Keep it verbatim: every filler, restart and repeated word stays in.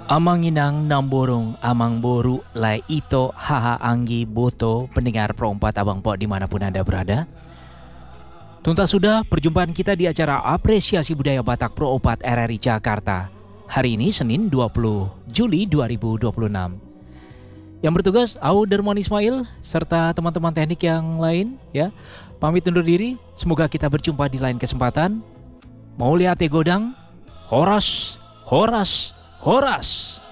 Amanginang namborong amang boru lai ito haha anggi boto pendengar Pro empat Abang Po dimanapun Anda berada. Tuntas sudah perjumpaan kita di acara Apresiasi Budaya Batak Pro empat R R I Jakarta. Hari ini Senin dua puluh Juli dua ribu dua puluh enam. Yang bertugas Au Dermon Ismail serta teman-teman teknik yang lain ya. Pamit undur diri, semoga kita berjumpa di lain kesempatan. Mau lihat godang? Horas, horas, horas.